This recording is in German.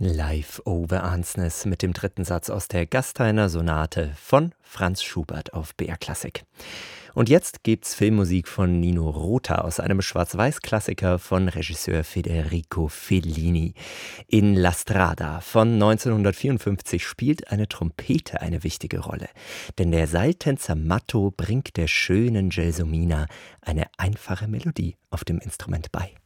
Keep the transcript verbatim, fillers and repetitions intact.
Live over Ansnes mit dem dritten Satz aus der Gasteiner Sonate von Franz Schubert auf B R Klassik. Und jetzt gibt's Filmmusik von Nino Rota aus einem Schwarz-Weiß-Klassiker von Regisseur Federico Fellini. In La Strada von neunzehnhundertvierundfünfzig spielt eine Trompete eine wichtige Rolle. Denn der Seiltänzer Matto bringt der schönen Gelsomina eine einfache Melodie auf dem Instrument bei.